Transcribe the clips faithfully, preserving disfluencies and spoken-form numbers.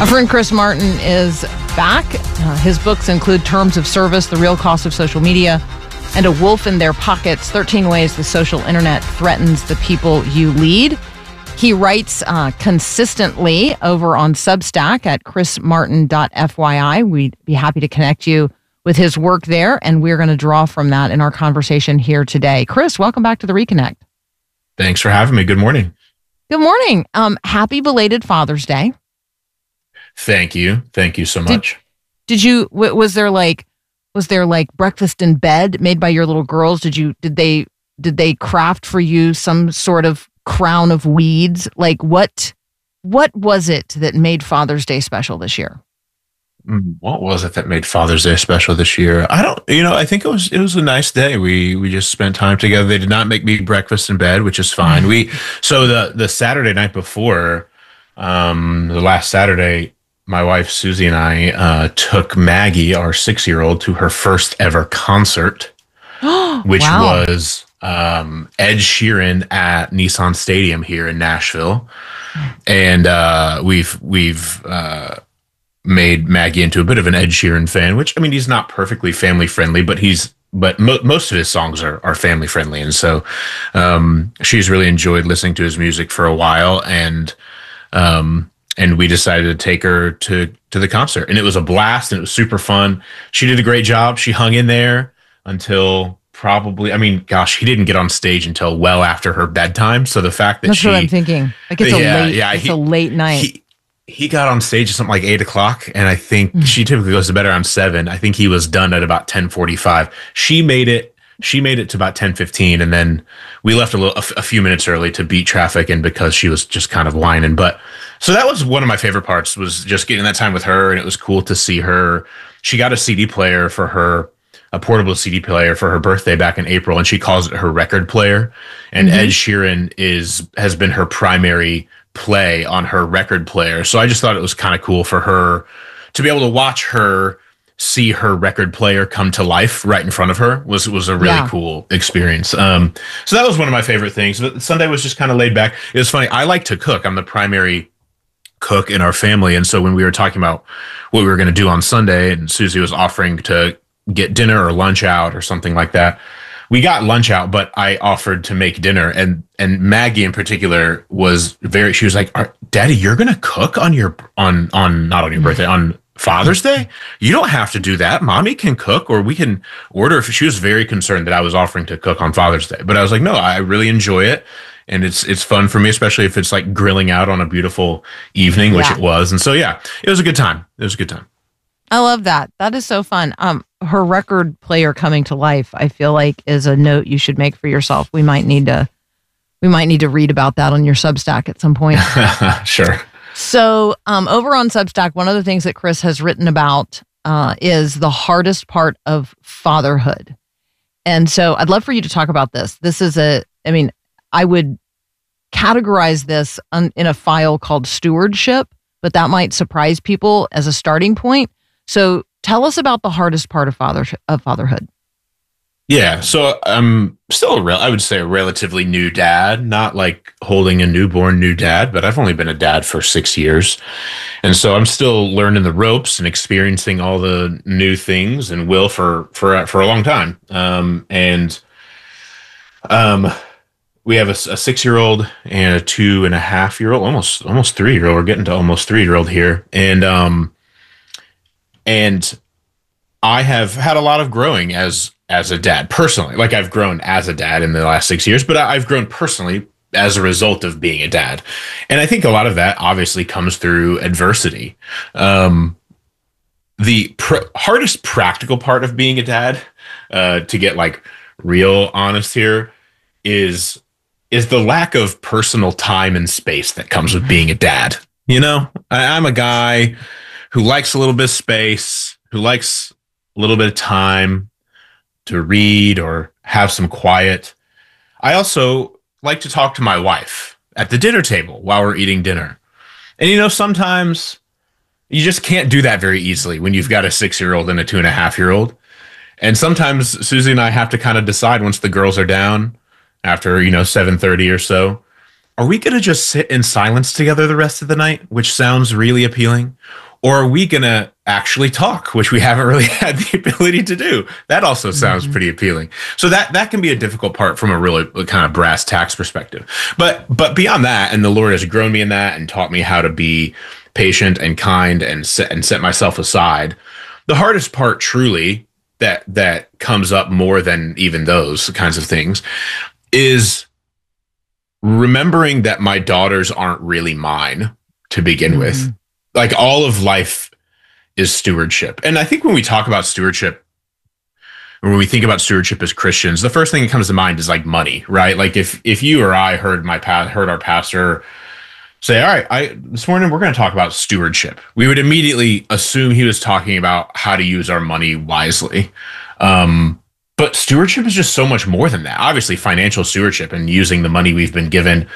Our friend Chris Martin is back. Uh, his books include Terms of Service, The Real Cost of Social Media, and A Wolf in Their Pockets, thirteen Ways the Social Internet Threatens the People You Lead. He writes uh, consistently over on Substack at chris martin dot f y i. We'd be happy to connect you with his work there, and we're going to draw from that in our conversation here today. Chris, welcome back to the Reconnect. Thanks for having me. Good morning. Good morning. Um, happy belated Father's Day. Thank you. Thank you so much. Did, did you, w- was there like, was there like breakfast in bed made by your little girls? Did you, did they, did they craft for you some sort of crown of weeds? Like what, what was it that made Father's Day special this year? What was it that made Father's Day special this year? I don't, you know, I think it was, it was a nice day. We, we just spent time together. They did not make me breakfast in bed, which is fine. We, so the, the Saturday night before, um, the last Saturday, my wife, Susie, and I uh, took Maggie, our six-year-old, to her first ever concert, which wow. was um, Ed Sheeran at Nissan Stadium here in Nashville. And uh, we've we've uh, made Maggie into a bit of an Ed Sheeran fan, which, I mean, he's not perfectly family-friendly, but he's but mo- most of his songs are, are family-friendly. And so um, she's really enjoyed listening to his music for a while, and um And we decided to take her to, to the concert, and it was a blast, and it was super fun. She did a great job. She hung in there until probably, I mean, gosh, he didn't get on stage until well after her bedtime. So the fact that That's she, what I'm thinking. Like it's yeah, a late, yeah, it's he, a late night. He, he got on stage at something like eight o'clock, and I think mm. she typically goes to bed around seven. I think he was done at about ten forty-five. She made it. She made it to about ten fifteen, and then we left a little, a, f- a few minutes early to beat traffic, and because she was just kind of whining. But so that was one of my favorite parts, was just getting that time with her, and it was cool to see her. She got a C D player for her, a portable C D player for her birthday back in April, and she calls it her record player. And mm-hmm. Ed Sheeran is has been her primary play on her record player. So I just thought it was kind of cool for her to be able to watch her see her record player come to life right in front of her. was was a really yeah. cool experience. Um, so that was one of my favorite things. But Sunday was just kind of laid back. It was funny. I like to cook. I'm the primary cook in our family. And so when we were talking about what we were going to do on Sunday, and Susie was offering to get dinner or lunch out or something like that, we got lunch out, but I offered to make dinner. And and Maggie in particular was very, she was like, Daddy, you're going to cook on your, on, on, not on your birthday, on Father's Day? You don't have to do that. Mommy can cook, or we can order. She was very concerned that I was offering to cook on Father's Day, but I was like, no, I really enjoy it. And it's it's fun for me, especially if it's like grilling out on a beautiful evening, yeah. which it was. And so, yeah, it was a good time. It was a good time. I love that. That is so fun. Um, her record player coming to life, I feel like, is a note you should make for yourself. We might need to, we might need to read about that on your Substack at some point. Sure. So um, over on Substack, one of the things that Chris has written about uh, is the hardest part of fatherhood. And so I'd love for you to talk about this. This is a, I mean, I would categorize this un, in a file called stewardship, but that might surprise people as a starting point. So tell us about the hardest part of father of fatherhood. Yeah, so I'm still, a rel- I would say, a relatively new dad, not like holding a newborn new dad, but I've only been a dad for six years. And so I'm still learning the ropes and experiencing all the new things, and will for, for, for a long time. Um, and um, we have a, a six-year-old and a two and a half year old, almost, almost three-year-old. We're getting to almost three-year-old here. And, um, and I have had a lot of growing as, as a dad personally. Like, I've grown as a dad in the last six years, but I've grown personally as a result of being a dad. And I think a lot of that obviously comes through adversity. Um, the pr- hardest practical part of being a dad, uh, to get like real honest here, is, is the lack of personal time and space that comes with being a dad. You know, I, I'm a guy who likes a little bit of space, who likes a little bit of time to read or have some quiet. I also like to talk to my wife at the dinner table while we're eating dinner. And, you know, sometimes you just can't do that very easily when you've got a six-year-old and a two and a half year old. And sometimes Susie and I have to kind of decide, once the girls are down after, you know, seven thirty or so, are we going to just sit in silence together the rest of the night, which sounds really appealing? Or are we going to actually talk, which we haven't really had the ability to do? That also sounds mm-hmm. pretty appealing. So that that can be a difficult part from a really kind of brass tacks perspective. But but beyond that, and the Lord has grown me in that and taught me how to be patient and kind and set, and set myself aside. The hardest part truly that that comes up more than even those kinds of things is remembering that my daughters aren't really mine to begin mm-hmm. with. Like, all of life is stewardship. And I think when we talk about stewardship, or when we think about stewardship as Christians, the first thing that comes to mind is like money, right? Like if if you or I heard my pa- heard our pastor say, all right, I this morning we're going to talk about stewardship, we would immediately assume he was talking about how to use our money wisely. Um, but stewardship is just so much more than that. Obviously, financial stewardship and using the money we've been given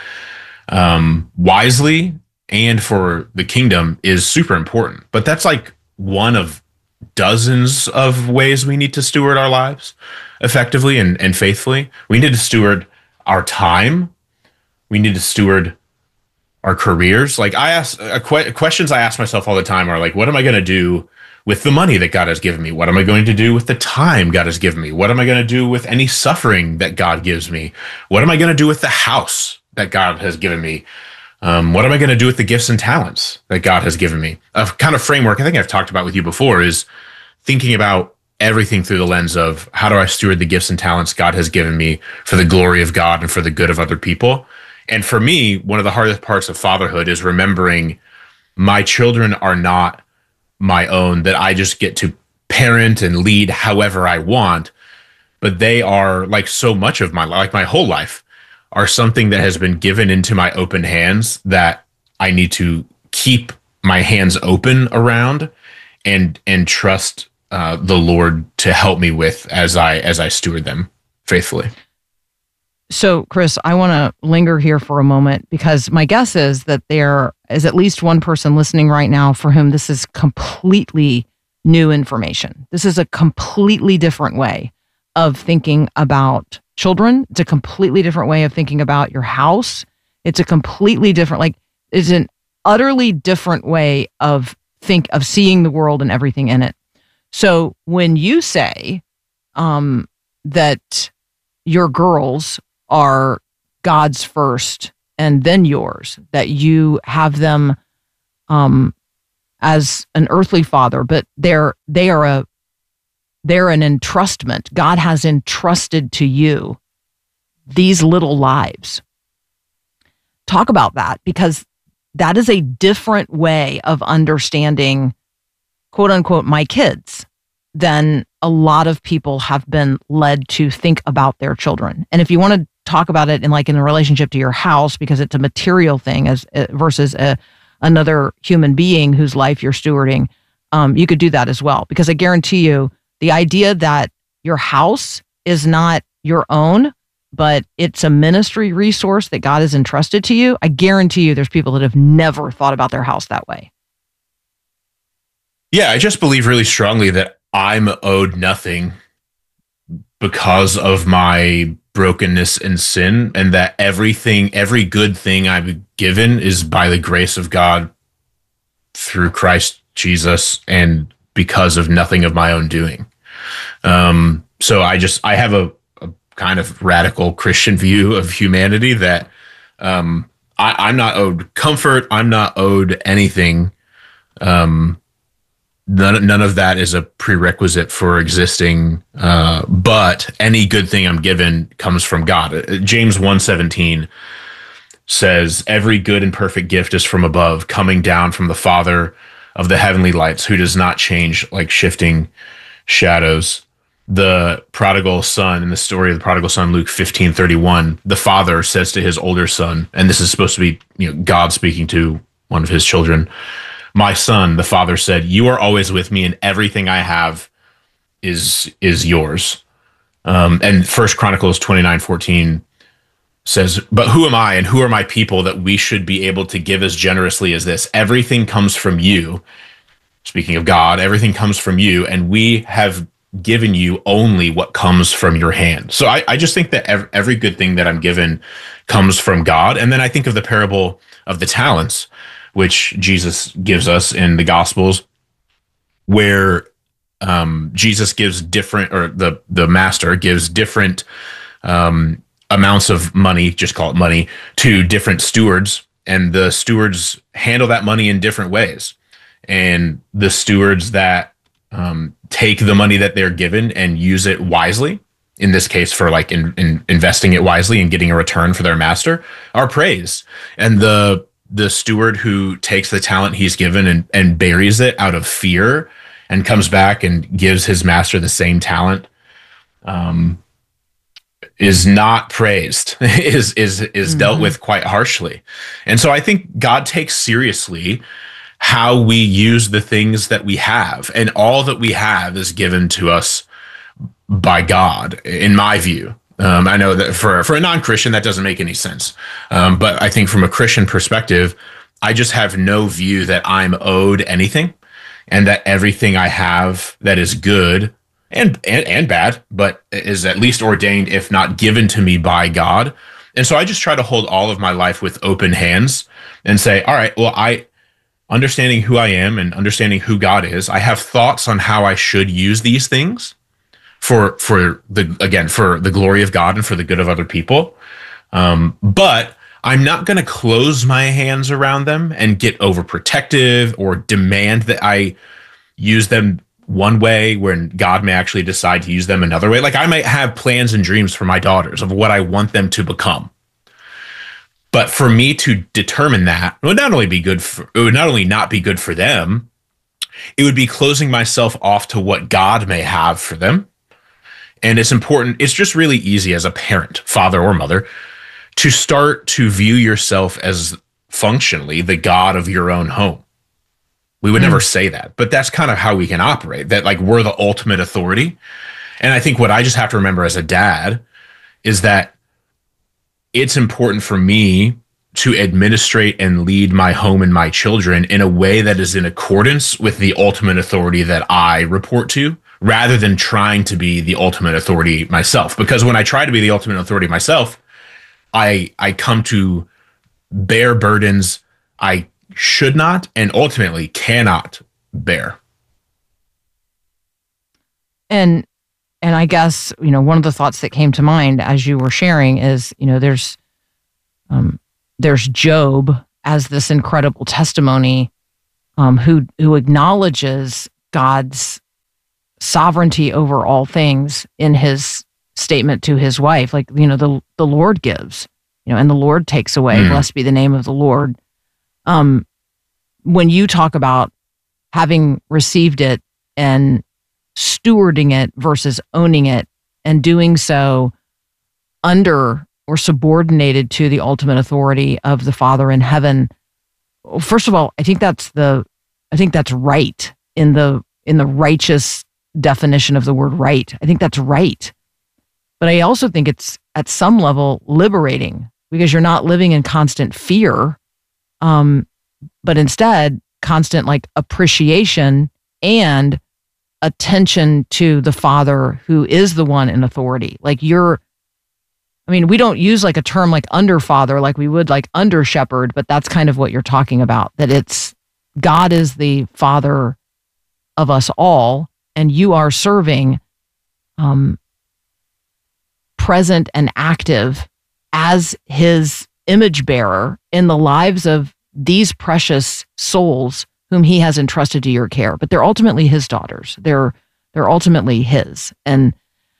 um, wisely and for the kingdom is super important. But that's like one of dozens of ways we need to steward our lives effectively and, and faithfully. We need to steward our time. We need to steward our careers. Like I ask uh, que- questions I ask myself all the time are like, what am I going to do with the money that God has given me? What am I going to do with the time God has given me? What am I going to do with any suffering that God gives me? What am I going to do with the house that God has given me? Um, what am I going to do with the gifts and talents that God has given me? A kind of framework I think I've talked about with you before is thinking about everything through the lens of how do I steward the gifts and talents God has given me for the glory of God and for the good of other people. And for me, one of the hardest parts of fatherhood is remembering my children are not my own, that I just get to parent and lead however I want, but they are like so much of my life, like my whole life, are something that has been given into my open hands that I need to keep my hands open around and and trust uh, the Lord to help me with as I as I steward them faithfully. So, Chris, I want to linger here for a moment because my guess is that there is at least one person listening right now for whom this is completely new information. This is a completely different way of thinking about children. It's a completely different way of thinking about your house. It's a completely different, like, it's an utterly different way of think of seeing the world and everything in it. So when you say um, that your girls are God's first and then yours, that you have them um, as an earthly father, but they're they are a they're an entrustment. God has entrusted to you these little lives. Talk about that, because that is a different way of understanding, quote unquote, my kids than a lot of people have been led to think about their children. And if you want to talk about it in like in a relationship to your house, because it's a material thing as uh, versus a, another human being whose life you're stewarding, um, you could do that as well. Because I guarantee you, the idea that your house is not your own, but it's a ministry resource that God has entrusted to you, I guarantee you there's people that have never thought about their house that way. Yeah, I just believe really strongly that I'm owed nothing because of my brokenness and sin, and that everything, every good thing I've given is by the grace of God through Christ Jesus and because of nothing of my own doing. Um, so I just, I have a, a kind of radical Christian view of humanity that um, I, I'm not owed comfort. I'm not owed anything. Um, none, none of that is a prerequisite for existing. Uh, but any good thing I'm given comes from God. James one seventeen says, every good and perfect gift is from above, coming down from the Father of the heavenly lights, who does not change like shifting shadows. The prodigal son, in the story of the prodigal son, Luke fifteen thirty-one, the father says to his older son, and this is supposed to be, you know, God speaking to one of his children, my son, the father said, you are always with me, and everything I have is is yours. Um, and First Chronicles twenty-nine fourteen says, but who am I and who are my people that we should be able to give as generously as this? Everything comes from you. Speaking of God, everything comes from you, and we have given you only what comes from your hand. So I, I just think that every, every good thing that I'm given comes from God. And then I think of the parable of the talents, which Jesus gives us in the Gospels, where um, Jesus gives different, or the, the master gives different um, amounts of money, just call it money, to different stewards. And the stewards handle that money in different ways. And the stewards that um, take the money that they're given and use it wisely, in this case for like in, in investing it wisely and getting a return for their master, are praised. And the the steward who takes the talent he's given and, and buries it out of fear and comes back and gives his master the same talent, um, is not praised, is is is mm-hmm. dealt with quite harshly. And so I think God takes seriously how we use the things that we have, and all that we have is given to us by God, in my view. Um, I know that for, for a non-Christian, that doesn't make any sense. Um, but I think from a Christian perspective, I just have no view that I'm owed anything, and that everything I have that is good and, and, and bad, but is at least ordained, if not given to me by God. And so I just try to hold all of my life with open hands and say, all right, well, I, understanding who I am and understanding who God is, I have thoughts on how I should use these things for, for the, again, for the glory of God and for the good of other people. Um, but I'm not going to close my hands around them and get overprotective or demand that I use them one way when God may actually decide to use them another way. Like, I might have plans and dreams for my daughters of what I want them to become. But for me to determine that, it would not only be good for, it would not only not be good for them, it would be closing myself off to what God may have for them. And it's important. It's just really easy as a parent, father or mother, to start to view yourself as functionally the God of your own home. We would mm. never say that, but that's kind of how we can operate, that like we're the ultimate authority. And I think what I just have to remember as a dad is that it's important for me to administrate and lead my home and my children in a way that is in accordance with the ultimate authority that I report to, rather than trying to be the ultimate authority myself. Because when I try to be the ultimate authority myself, I I come to bear burdens I should not and ultimately cannot bear. And And I guess, you know, one of the thoughts that came to mind as you were sharing is, you know, there's um, there's Job as this incredible testimony, um, who who acknowledges God's sovereignty over all things in his statement to his wife. Like, you know, the the Lord gives, you know, and the Lord takes away. Mm. Blessed be the name of the Lord. Um, when you talk about having received it and stewarding it versus owning it, and doing so under or subordinated to the ultimate authority of the Father in heaven. First of all, I think that's the, I think that's right in the, in the righteous definition of the word right. I think that's right. But I also think it's at some level liberating, because you're not living in constant fear, um, but instead constant like appreciation and attention to the Father who is the one in authority. Like you're, I mean, we don't use like a term like under father like we would like under shepherd, but that's kind of what you're talking about, that it's God is the Father of us all, and you are serving um, present and active as his image bearer in the lives of these precious souls whom he has entrusted to your care. But they're ultimately his daughters. They're they're ultimately his. And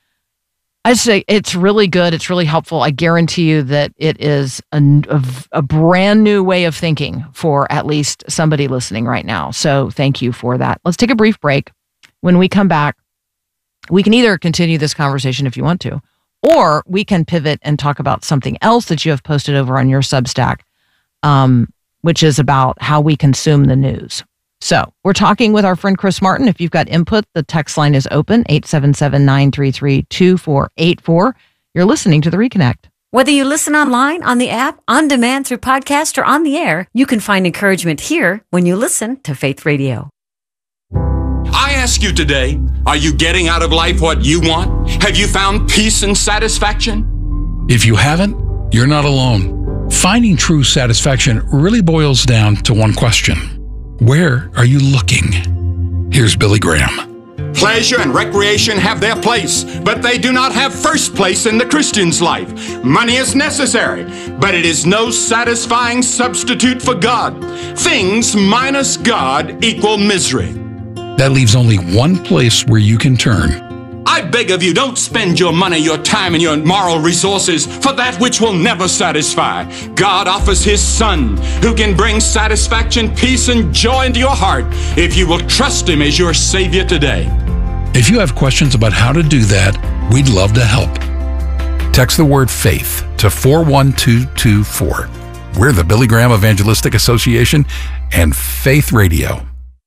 I say it's really good. It's really helpful. I guarantee you that it is a, a, a brand new way of thinking for at least somebody listening right now. So thank you for that. Let's take a brief break. When we come back, we can either continue this conversation if you want to, or we can pivot and talk about something else that you have posted over on your Substack, um, which is about how we consume the news. So we're talking with our friend Chris Martin. If you've got input, the text line is open, eight seven seven, nine three three, two four eight four. You're listening to The Reconnect. Whether you listen online, on the app, on demand through podcast, or on the air, you can find encouragement here when you listen to Faith Radio. I ask you today, are you getting out of life what you want? Have you found peace and satisfaction? If you haven't, you're not alone. Finding true satisfaction really boils down to one question. Where are you looking? Here's Billy Graham. Pleasure and recreation have their place, but they do not have first place in the Christian's life. Money is necessary, but it is no satisfying substitute for God. Things minus God equal misery. That leaves only one place where you can turn. I beg of you, don't spend your money, your time, and your moral resources for that which will never satisfy. God offers His Son, who can bring satisfaction, peace, and joy into your heart if you will trust Him as your Savior today. If you have questions about how to do that, we'd love to help. Text the word FAITH to four one two two four. We're the Billy Graham Evangelistic Association and Faith Radio.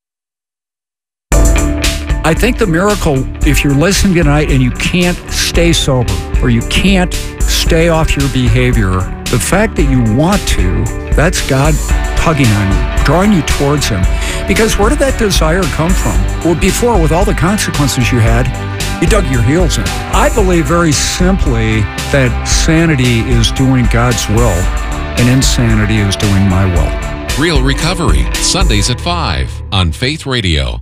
I think the miracle, if you're listening tonight and you can't stay sober or you can't stay off your behavior, the fact that you want to, that's God tugging on you, drawing you towards Him. Because where did that desire come from? Well, before, with all the consequences you had, you dug your heels in. I believe very simply that sanity is doing God's will and insanity is doing my will. Real Recovery, Sundays at five on Faith Radio.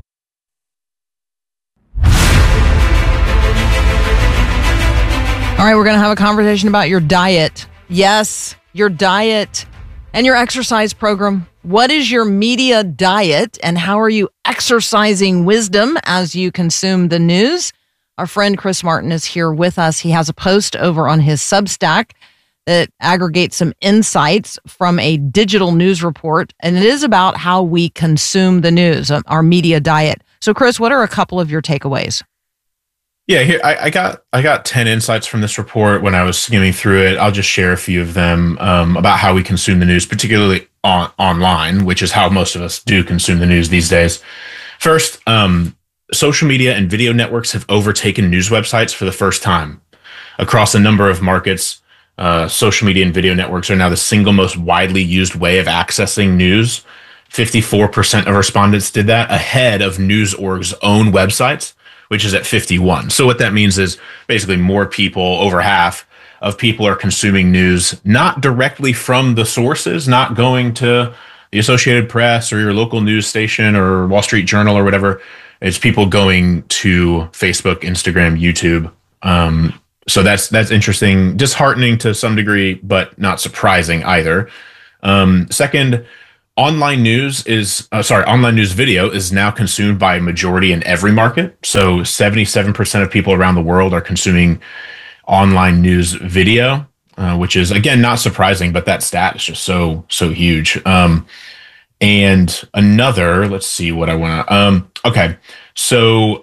All right, we're going to have a conversation about your diet. Yes, your diet and your exercise program. What is your media diet and how are you exercising wisdom as you consume the news? Our friend Chris Martin is here with us. He has a post over on his Substack that aggregates some insights from a digital news report, and it is about how we consume the news, our media diet. So, Chris, what are a couple of your takeaways? Yeah, here I, I got I got ten insights from this report when I was skimming through it. I'll just share a few of them um, about how we consume the news, particularly on online, which is how most of us do consume the news these days. First, um, social media and video networks have overtaken news websites for the first time. Across a number of markets, uh, social media and video networks are now the single most widely used way of accessing news. fifty-four percent of respondents did that, ahead of news org's own websites, which is at fifty-one. So what that means is basically more people, over half of people are consuming news, not directly from the sources, not going to the Associated Press or your local news station or Wall Street Journal or whatever. It's people going to Facebook, Instagram, YouTube. Um, so that's that's interesting, disheartening to some degree, but not surprising either. Um, second, Online news is, uh, sorry, online news video is now consumed by a majority in every market. So seventy-seven percent of people around the world are consuming online news video, uh, which is, again, not surprising, but that stat is just so, so huge. Um, and another, let's see what I want to, um, okay. So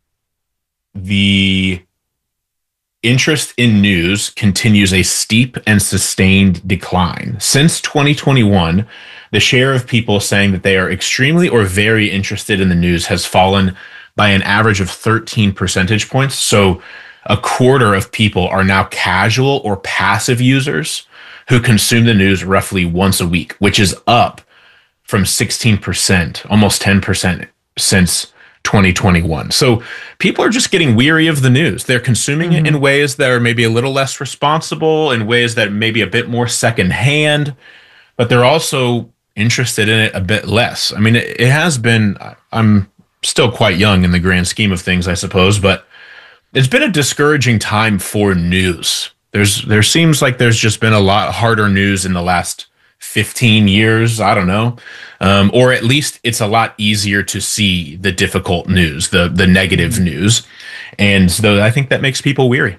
the interest in news continues a steep and sustained decline. Since twenty twenty-one, the share of people saying that they are extremely or very interested in the news has fallen by an average of thirteen percentage points. So a quarter of people are now casual or passive users who consume the news roughly once a week, which is up from sixteen percent, almost ten percent since twenty twenty-one. So people are just getting weary of the news. They're consuming mm-hmm. it in ways that are maybe a little less responsible, in ways that may be a bit more secondhand, but they're also interested in it a bit less. I mean, it, it has been, I'm still quite young in the grand scheme of things, I suppose, but it's been a discouraging time for news. There's, there seems like there's just been a lot harder news in the last fifteen years. I don't know. Um, or at least it's a lot easier to see the difficult news, the, the negative news. And so I think that makes people weary.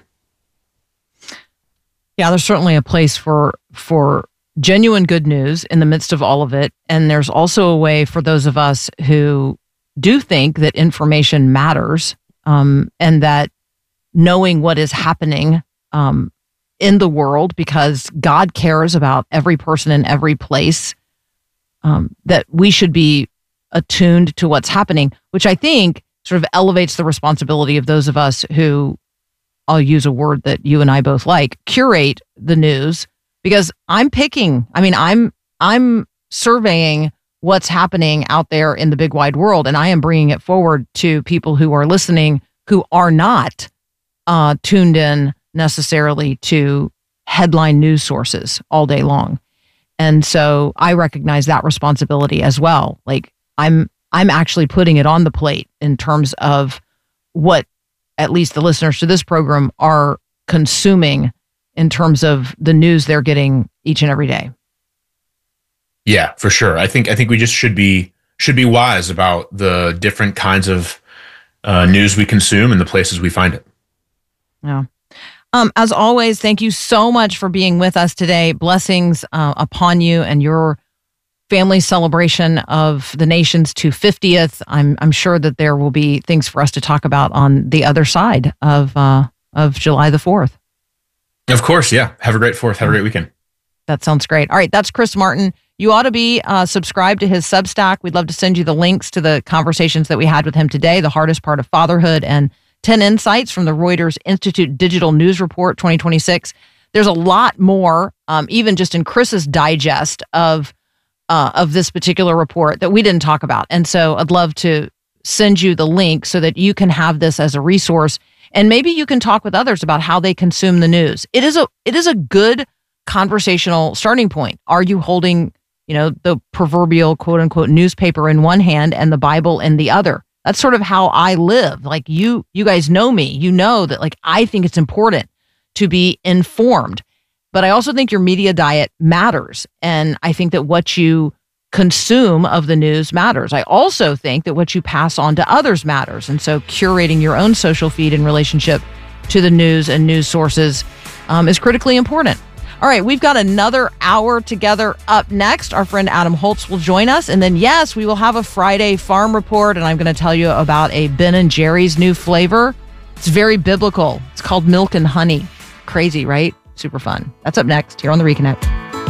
Yeah, there's certainly a place for, for, genuine good news in the midst of all of it. And there's also a way for those of us who do think that information matters, um, and that knowing what is happening um, in the world, because God cares about every person in every place, um, that we should be attuned to what's happening, which I think sort of elevates the responsibility of those of us who, I'll use a word that you and I both like, curate the news. Because I'm picking, I mean, I'm I'm surveying what's happening out there in the big wide world. And I am bringing it forward to people who are listening who are not uh, tuned in necessarily to headline news sources all day long. And so I recognize that responsibility as well. Like I'm, I'm actually putting it on the plate in terms of what at least the listeners to this program are consuming in terms of the news they're getting each and every day. Yeah, for sure. I think I think we just should be should be wise about the different kinds of uh, news we consume and the places we find it. Yeah. Um, as always, thank you so much for being with us today. Blessings uh, upon you and your family celebration of the nation's two hundred fiftieth. I'm I'm sure that there will be things for us to talk about on the other side of uh, of July the fourth. Of course, yeah. Have a great fourth. Have a great weekend. That sounds great. All right, that's Chris Martin. You ought to be uh, subscribed to his Substack. We'd love to send you the links to the conversations that we had with him today, the hardest part of fatherhood, and ten insights from the Reuters Institute Digital News Report twenty twenty-six. There's a lot more, um, even just in Chris's digest of uh, of this particular report that we didn't talk about. And so I'd love to send you the link so that you can have this as a resource, and maybe you can talk with others about how they consume the news. It is a it is a good conversational starting point. Are you holding, you know, the proverbial quote unquote newspaper in one hand and the Bible in the other? That's sort of how I live. Like you, you guys know me, you know that like, I think it's important to be informed, but I also think your media diet matters. And I think that what you consume of the news matters. I also think that what you pass on to others matters. And so curating your own social feed in relationship to the news and news sources um, is critically important. All right, we've got another hour together up next. Our friend Adam Holtz will join us. And then, yes, we will have a Friday farm report. And I'm going to tell you about a Ben and Jerry's new flavor. It's very biblical. It's called Milk and Honey. Crazy, right? Super fun. That's up next here on The Reconnect.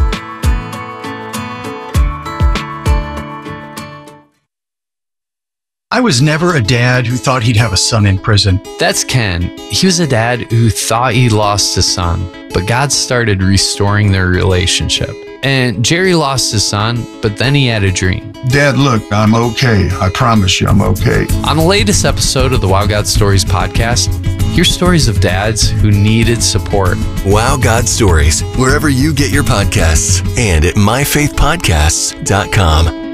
I was never a dad who thought he'd have a son in prison. That's Ken. He was a dad who thought he lost his son, but God started restoring their relationship. And Jerry lost his son, but then he had a dream. Dad, look, I'm okay. I promise you I'm okay. On the latest episode of the Wow God Stories podcast, hear stories of dads who needed support. Wow God Stories, wherever you get your podcasts and at my faith podcasts dot com.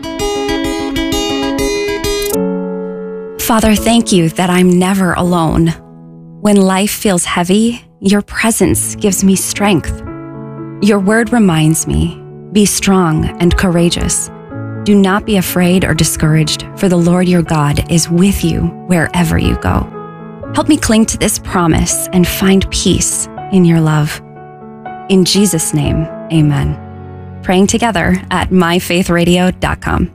Father, thank you that I'm never alone. When life feels heavy, your presence gives me strength. Your word reminds me, be strong and courageous. Do not be afraid or discouraged, for the Lord your God is with you wherever you go. Help me cling to this promise and find peace in your love. In Jesus' name, amen. Praying together at my faith radio dot com.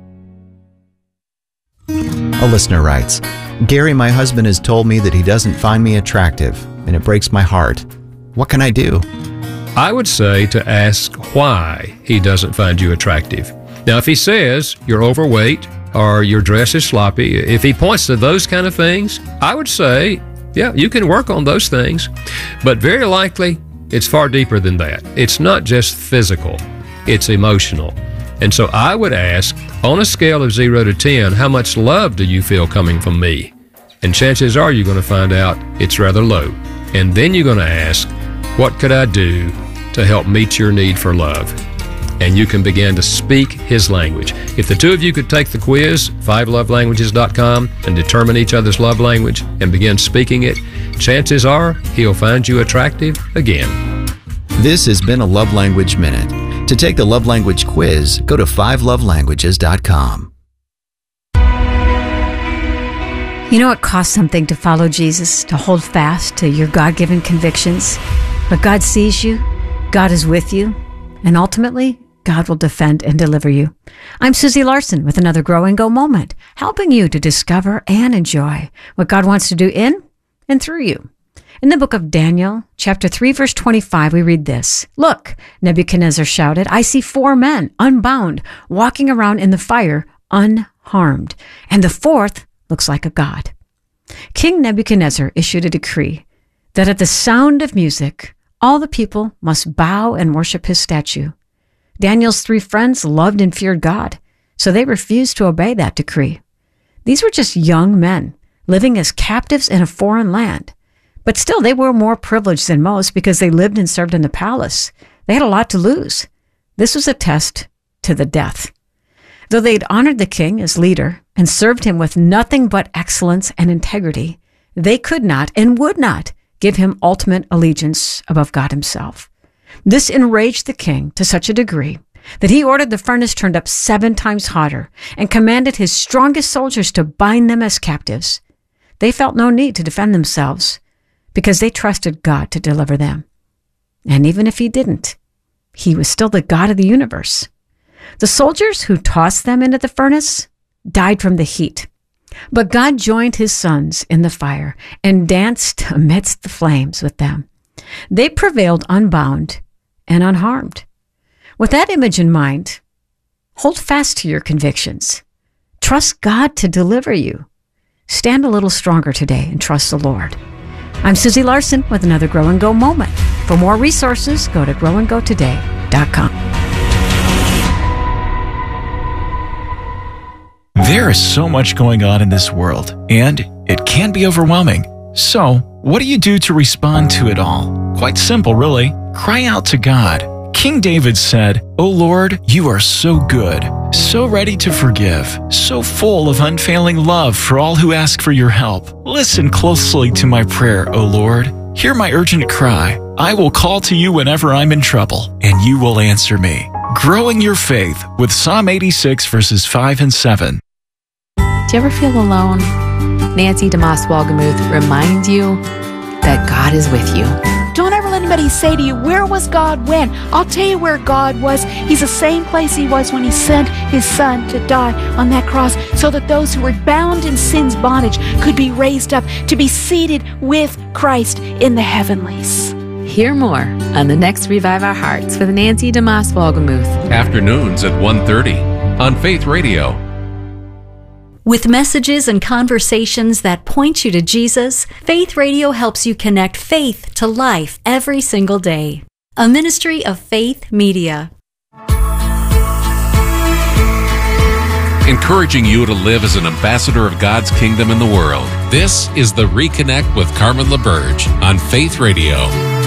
A listener writes, Gary, my husband has told me that he doesn't find me attractive, and it breaks my heart. What can I do? I would say to ask why he doesn't find you attractive. Now, if he says you're overweight or your dress is sloppy, if he points to those kind of things, I would say, yeah, you can work on those things. But very likely, it's far deeper than that. It's not just physical, it's emotional. And so I would ask, on a scale of zero to ten, how much love do you feel coming from me? And chances are you're going to find out it's rather low. And then you're going to ask, what could I do to help meet your need for love? And you can begin to speak his language. If the two of you could take the quiz, five love languages dot com, and determine each other's love language and begin speaking it, chances are he'll find you attractive again. This has been a Love Language Minute. To take the Love Language quiz, go to five love languages dot com. You know, it costs something to follow Jesus, to hold fast to your God-given convictions. But God sees you, God is with you, and ultimately, God will defend and deliver you. I'm Susie Larson with another Grow and Go moment, helping you to discover and enjoy what God wants to do in and through you. In the book of Daniel, chapter three, verse twenty-five, we read this. Look, Nebuchadnezzar shouted, I see four men, unbound, walking around in the fire, unharmed. And the fourth looks like a god. King Nebuchadnezzar issued a decree that at the sound of music, all the people must bow and worship his statue. Daniel's three friends loved and feared God, so they refused to obey that decree. These were just young men living as captives in a foreign land. But still, they were more privileged than most because they lived and served in the palace. They had a lot to lose. This was a test to the death. Though they'd honored the king as leader and served him with nothing but excellence and integrity, they could not and would not give him ultimate allegiance above God himself. This enraged the king to such a degree that he ordered the furnace turned up seven times hotter and commanded his strongest soldiers to bind them as captives. They felt no need to defend themselves because they trusted God to deliver them. And even if he didn't, he was still the God of the universe. The soldiers who tossed them into the furnace died from the heat. But God joined his sons in the fire and danced amidst the flames with them. They prevailed unbound and unharmed. With that image in mind, hold fast to your convictions. Trust God to deliver you. Stand a little stronger today and trust the Lord. I'm Susie Larson with another Grow and Go moment. For more resources, go to grow and go today dot com. There is so much going on in this world, and it can be overwhelming. So, what do you do to respond to it all? Quite simple, really. Cry out to God. King David said, "O Lord, you are so good, so ready to forgive, so full of unfailing love for all who ask for your help. Listen closely to my prayer, O Lord. Hear my urgent cry. I will call to you whenever I'm in trouble, and you will answer me." Growing your faith with Psalm eighty-six, verses five and seven. Do you ever feel alone? Nancy DeMoss Wolgemuth reminds you that God is with you. Don't ever let anybody say to you, where was God when? I'll tell you where God was. He's the same place he was when he sent his son to die on that cross so that those who were bound in sin's bondage could be raised up to be seated with Christ in the heavenlies. Hear more on the next Revive Our Hearts with Nancy DeMoss Wolgemuth. Afternoons at one thirty on Faith Radio. With messages and conversations that point you to Jesus, Faith Radio helps you connect faith to life every single day. A ministry of Faith Media. Encouraging you to live as an ambassador of God's kingdom in the world. This is the Reconnect with Carmen LaBerge on Faith Radio.